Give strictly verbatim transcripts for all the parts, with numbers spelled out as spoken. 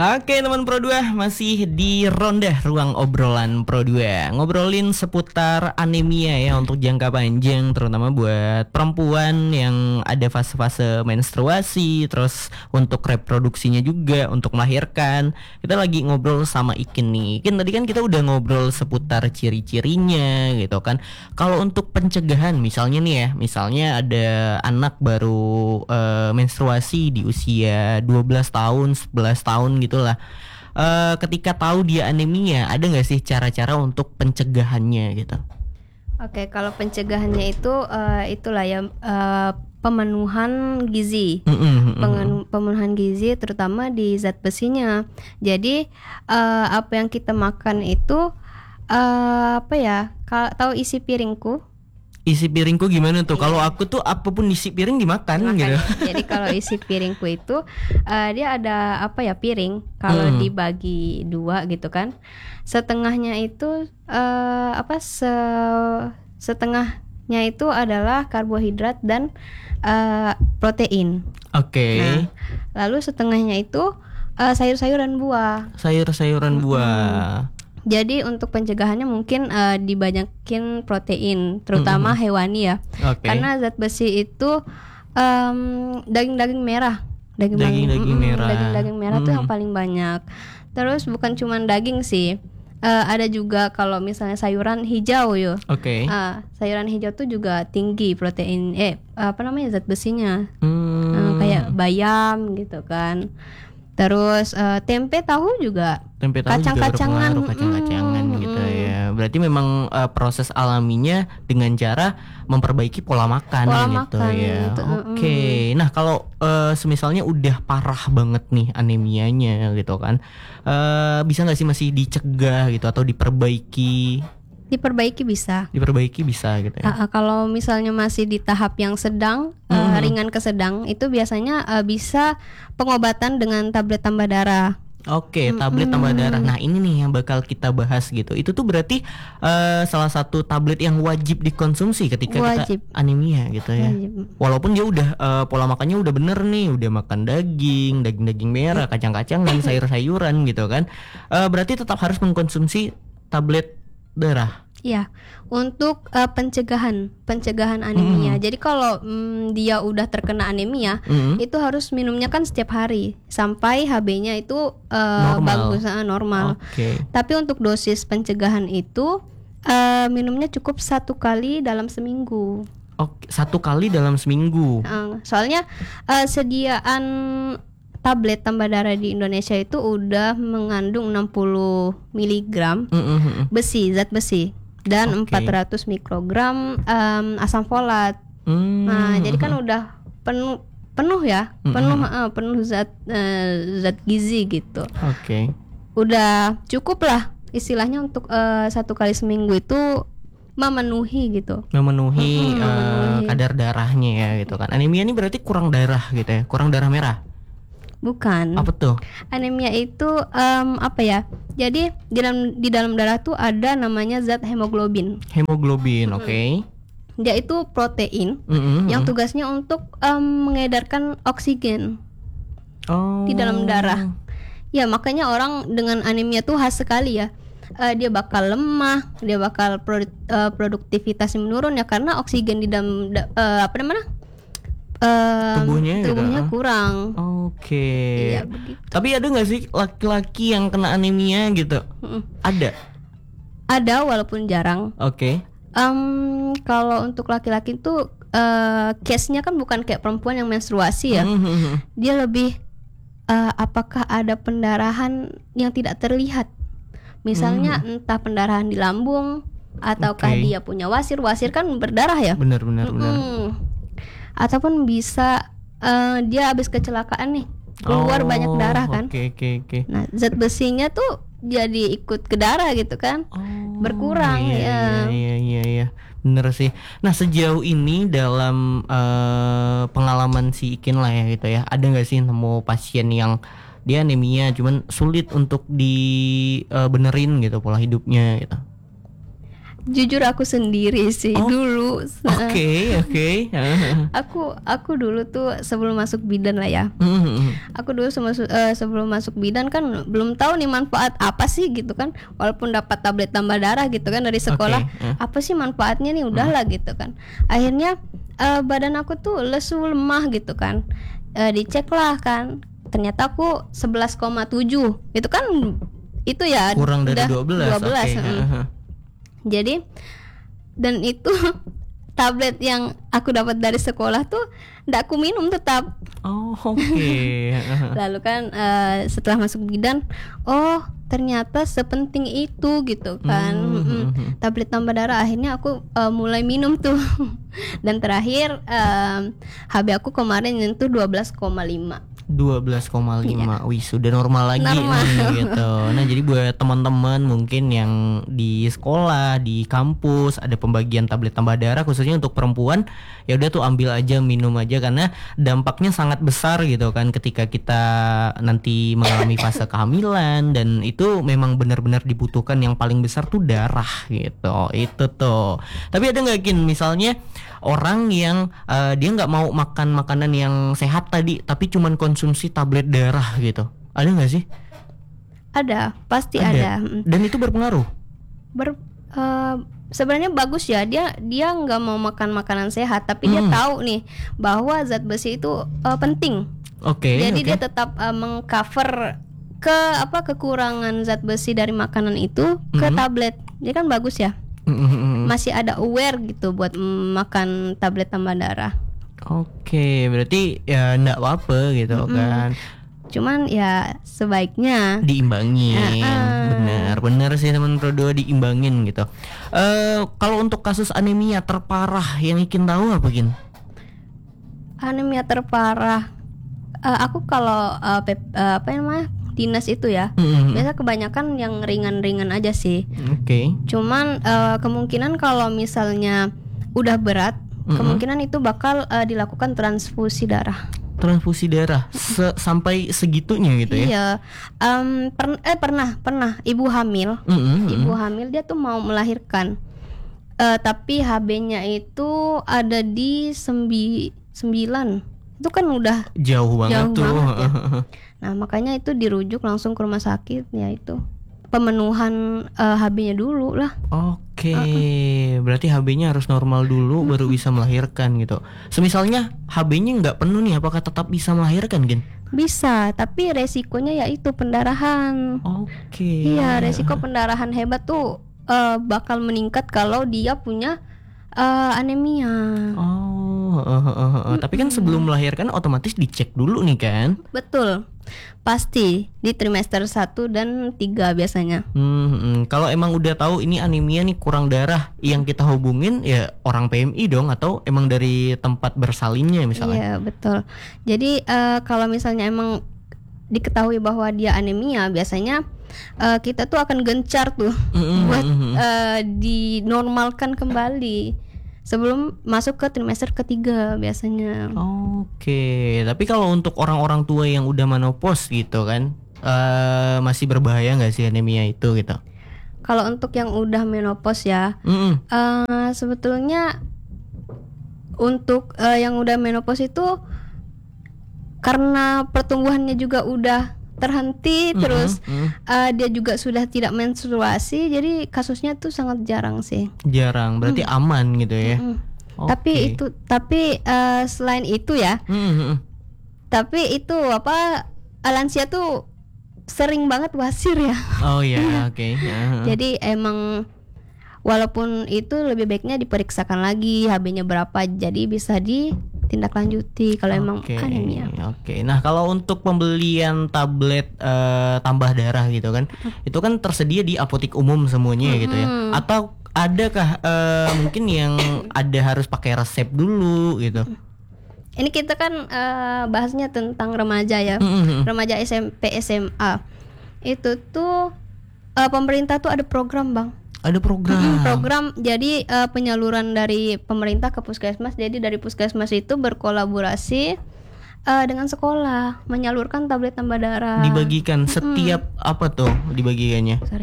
Oke teman Pro dua, masih di ronde ruang obrolan Pro dua. Ngobrolin seputar anemia ya untuk jangka panjang, terutama buat perempuan yang ada fase-fase menstruasi, terus untuk reproduksinya juga, untuk melahirkan. Kita lagi ngobrol sama Ikin nih. Ikin, tadi kan kita udah ngobrol seputar ciri-cirinya gitu kan. Kalau untuk pencegahan misalnya nih ya, misalnya ada anak baru uh, menstruasi di usia dua belas tahun, sebelas tahun gitu lah. Uh, ketika tahu dia anemia, ada nggak sih cara-cara untuk pencegahannya gitu? Oke, kalau pencegahannya itu uh, itulah ya uh, pemenuhan gizi, Mm-mm, Pengen, pemenuhan gizi terutama di zat besinya. Jadi uh, apa yang kita makan itu uh, apa ya? Kalau tahu isi piringku? Isi piringku gimana tuh? Iya. Kalau aku tuh apapun isi piring dimakan, Dimakan. gitu. Jadi kalau isi piringku itu uh, dia ada apa ya piring. Kalau Hmm. dibagi dua gitu kan, setengahnya itu uh, apa se setengahnya itu adalah karbohidrat dan uh, protein. Oke. Nah, lalu setengahnya itu uh, sayur-sayuran buah. Sayur-sayuran buah. Jadi untuk pencegahannya mungkin uh, dibanyakin protein, terutama Mm-mm. hewani ya. Oke. Karena zat besi itu um, daging-daging merah, daging-daging Daging-daging mm, merah. daging-daging merah tuh yang Mm. paling banyak. Terus bukan cuma daging sih, uh, ada juga kalau misalnya sayuran hijau yo. Oke. Uh, sayuran hijau tuh juga tinggi protein, eh apa namanya zat besinya, Hmm. uh, kayak bayam gitu kan. Terus uh, tempe tahu juga. Tempe tahu juga Kacang-kacangan, berpengaruh, kacang-kacangan mm, gitu mm. ya. Berarti memang uh, proses alaminya dengan cara memperbaiki pola makan Pola gitu makan ya. gitu, Oke. Nah, kalau uh, semisalnya udah parah banget nih anemianya gitu kan. Uh, bisa nggak sih masih dicegah gitu atau diperbaiki? Diperbaiki bisa. Diperbaiki bisa gitu ya. Uh, uh, kalau misalnya masih di tahap yang sedang, uh, Mhm. ringan ke sedang, itu biasanya uh, bisa pengobatan dengan tablet tambah darah. Oke, tablet tambah darah. Nah, ini nih yang bakal kita bahas gitu. Itu tuh berarti uh, salah satu tablet yang wajib dikonsumsi ketika Wajib. kita anemia gitu ya. Wajib. Walaupun dia udah uh, pola makannya udah bener nih, udah makan daging, daging-daging merah, kacang-kacangan, sayur-sayuran gitu kan. Uh, berarti tetap harus mengkonsumsi tablet darah. Ya, untuk uh, pencegahan, pencegahan anemia. Mm. Jadi kalau mm, dia udah terkena anemia, Mm. itu harus minumnya kan setiap hari sampai H B-nya itu uh, Normal. bagus, uh, normal. Oke. Tapi untuk dosis pencegahan itu uh, minumnya cukup satu kali dalam seminggu. Oke, satu kali dalam seminggu. Uh, soalnya uh, sediaan tablet tambah darah di Indonesia itu udah mengandung enam puluh miligram Mm-mm. besi, zat besi, dan Oke. empat ratus mikrogram um, asam folat. Mm. Nah, jadi kan udah penuh penuh ya, Mm-mm. penuh uh, penuh zat uh, zat gizi gitu. Oke. Udah cukup lah istilahnya untuk uh, satu kali seminggu itu memenuhi gitu. Memenuhi, Mm-mm, uh, memenuhi. kadar darahnya ya gitu kan. Anemia ini berarti kurang darah gitu ya, kurang darah merah. Bukan. Apa tuh? Anemia itu um, apa ya? Jadi di dalam di dalam darah tuh ada namanya zat hemoglobin. Hemoglobin, oke. Dia itu protein Mm-mm. yang tugasnya untuk um, mengedarkan oksigen Oh. di dalam darah. Ya, makanya orang dengan anemia tuh khas sekali ya. Eh, dia bakal lemah, dia bakal produ- eh, produktivitasnya menurun ya karena oksigen di dalam da- eh, apa namanya? Eh, Tubuhnya gitu. tubuhnya kurang. Oke. Iya, begitu. Tapi ada nggak sih laki-laki yang kena anemia gitu? Mm-mm. Ada. Ada walaupun jarang. Oke. Em, kalau untuk laki-laki tuh eh, case-nya kan bukan kayak perempuan yang menstruasi ya. Mhm. Dia lebih eh, apakah ada pendarahan yang tidak terlihat. Misalnya entah pendarahan di lambung ataukah Oke. dia punya wasir. Wasir kan berdarah ya. Benar, benar, benar. Mm-mm. Ataupun bisa eh, dia habis kecelakaan nih, keluar Oh, banyak darah kan. Oke, oke, oke. Nah, zat besinya tuh jadi ikut ke darah gitu kan. Oh, Berkurang, iya, ya. Iya, iya, iya, iya. Bener sih. Nah, sejauh ini dalam eh, pengalaman si Ikin lah ya gitu ya, ada nggak sih nemu pasien yang dia anemia cuman sulit untuk dibenerin gitu pola hidupnya gitu? Jujur aku sendiri sih Oh, dulu. Oke, oke. Aku aku dulu tuh sebelum masuk bidan lah ya. Hmm, Aku dulu semasuk- eh, sebelum masuk bidan kan belum tahu nih manfaat apa sih gitu kan. Walaupun dapat tablet tambah darah gitu kan dari sekolah, Oke, eh. apa sih manfaatnya nih udahlah gitu kan. Akhirnya eh, badan aku tuh lesu lemah gitu kan. Eh, dicek lah kan. Ternyata aku sebelas koma tujuh. Itu kan itu ya kurang dari udah dua belas. dua belas, Oke. mm. Jadi dan itu tablet yang aku dapat dari sekolah tuh ndak aku minum tetap. Oh, oke. Lalu kan eh, setelah masuk bidan, oh ternyata sepenting itu gitu kan. Hmm, Mm-mm. hmm, hmm. Tablet tambah darah akhirnya aku eh, mulai minum tuh. Dan terakhir em, H B aku kemarin nyentuh dua belas koma lima. dua belas koma lima. Wih, sudah normal lagi Normal. nih gitu. Nah, jadi buat teman-teman mungkin yang di sekolah, di kampus ada pembagian tablet tambah darah khususnya untuk perempuan, ya udah tuh ambil aja, minum aja karena dampaknya sangat besar gitu kan ketika kita nanti mengalami fase kehamilan, dan itu memang benar-benar dibutuhkan yang paling besar tuh darah gitu. Itu tuh. Tapi ada nggak Kin misalnya orang yang eh, dia nggak mau makan makanan yang sehat tadi tapi cuman konsumsi tablet darah gitu, ada nggak sih? Ada, pasti ada. Mm. Dan itu berpengaruh. Ber eh, sebenarnya bagus ya, dia dia nggak mau makan makanan sehat tapi dia Hmm. tahu nih bahwa zat besi itu eh, penting. Oke. Jadi oke. dia tetap eh, mengcover ke apa kekurangan zat besi dari makanan itu ke Mhm. tablet. Dia kan bagus ya. Mm, mm, mm, mm. Masih ada aware gitu buat mm, makan tablet tambah darah. Oke, berarti ya enggak apa-apa gitu kan. Cuman ya sebaiknya Diimbangin. Ah, ah. Benar, benar sih teman Pro dua, diimbangin gitu. Eh kalau untuk kasus anemia terparah yang Ikin tahu apa Kin? anemia terparah. Eh, aku kalau eh, pep- eh, apa namanya dinas itu ya, Mm, mm, mm. biasa kebanyakan yang ringan-ringan aja sih. Oke. Cuman eh, kemungkinan kalau misalnya udah berat, Mm-mm. kemungkinan itu bakal eh, dilakukan transfusi darah. Transfusi darah se- sampai segitunya gitu ya. Iya, Em, per- eh pernah pernah ibu hamil, Mm, mm, mm. ibu hamil dia tuh mau melahirkan, Eh, tapi H B-nya itu ada di sembi sembilan. Itu kan udah Jauh banget Jauh tuh. banget ya. Nah makanya itu dirujuk langsung ke rumah sakit, ya itu pemenuhan eh, H B-nya dulu lah. Oke, berarti H B-nya harus normal dulu baru bisa melahirkan gitu. Semisalnya H B-nya nggak penuh nih, apakah tetap bisa melahirkan, Gen? Bisa, tapi resikonya yaitu pendarahan. Oke. Iya, resiko pendarahan hebat tuh eh, bakal meningkat kalau dia punya eh, anemia. Oh, eh, eh, eh, eh. Tapi kan sebelum melahirkan otomatis dicek dulu nih kan? Betul, pasti di trimester satu dan tiga biasanya. Hmm, hmm. Kalau emang udah tahu ini anemia nih, kurang darah, yang kita hubungin ya orang P M I dong, atau emang dari tempat bersalinnya misalnya? Iya, betul. Jadi eh, kalau misalnya emang diketahui bahwa dia anemia, biasanya eh, kita tuh akan gencar tuh Mm-mm, buat mm-mm. eh, dinormalkan kembali sebelum masuk ke trimester ketiga biasanya. Oke, tapi kalau untuk orang-orang tua yang udah menopause gitu kan, eh masih berbahaya nggak sih anemia itu gitu? Kalau untuk yang udah menopause ya, Mm-mm. eh, sebetulnya untuk eh, yang udah menopause itu karena pertumbuhannya juga udah terhenti, Mm-mm, terus mm. eh, dia juga sudah tidak menstruasi, jadi kasusnya tuh sangat jarang sih. Jarang, berarti aman gitu ya? Mm. Oke. Tapi itu, tapi eh, selain itu ya, Mm-mm, mm. tapi itu apa lansia tuh sering banget wasir ya. Oh ya, oke. Ya. Jadi emang walaupun itu lebih baiknya diperiksakan lagi H B-nya berapa, jadi bisa ditindaklanjuti kalau emang Oke, anemia. Oke, nah kalau untuk pembelian tablet eh, tambah darah gitu kan, itu kan tersedia di apotek umum semuanya ya gitu ya? Atau adakah eh, mungkin yang ada harus pakai resep dulu gitu? Ini kita kan eh, bahasnya tentang remaja ya, Mm-mm. remaja S M P S M A. Itu tuh eh, pemerintah tuh ada program bang. Ada program. Mm, program jadi eh, penyaluran dari pemerintah ke puskesmas. Jadi dari puskesmas itu berkolaborasi eh, dengan sekolah menyalurkan tablet tambah darah. Dibagikan setiap apa tuh dibagikannya? Sorry.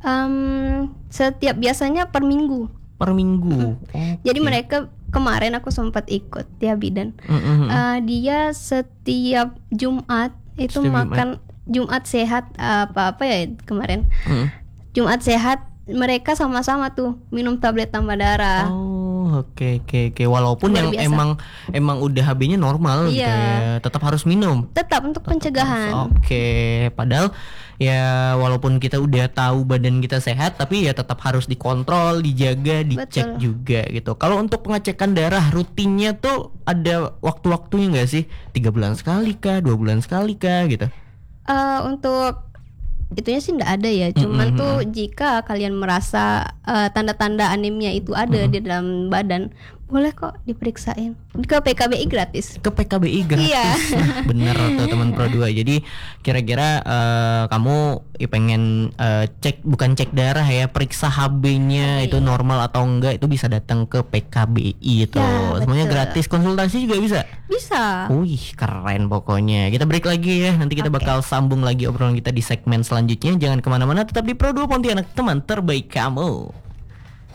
Em, setiap biasanya per minggu. Per minggu. Jadi mereka kemarin aku sempat ikut ya bidan. Mm-mm. Eh, dia setiap Jumat itu Setiap makan Jumat sehat apa apa ya kemarin. Mm. Jumat sehat mereka sama-sama tuh minum tablet tambah darah. Oh, oke oke oke. Walaupun Luar yang biasa. emang emang udah H B-nya normal gitu Iya. ya, tetap harus minum. Tetap untuk pencegahan. Oke, padahal ya walaupun kita udah tahu badan kita sehat, tapi ya tetap harus dikontrol, dijaga, dicek Betul. juga gitu. Kalau untuk pengecekan darah rutinnya tuh ada waktu-waktunya nggak sih? Tiga bulan sekali kah, dua bulan sekali kah gitu? Eh, untuk itunya sih enggak ada ya. Cuman tuh jika kalian merasa eh, tanda-tanda anemia itu ada di dalam badan, boleh kok diperiksain. Ke P K B I gratis. Ke P K B I gratis. Iya. Nah, bener tuh teman Pro dua. Jadi kira-kira eh, kamu ya pengen eh, cek bukan cek darah ya, periksa H B-nya itu normal atau enggak, itu bisa datang ke P K B I itu. Ya, Semuanya betul. gratis, konsultasi juga bisa. Bisa. Wih, keren pokoknya. Kita break lagi ya. Nanti kita Oke. bakal sambung lagi obrolan kita di segmen selanjutnya. Jangan kemana-mana, tetap di Pro dua Pontianak, teman terbaik kamu.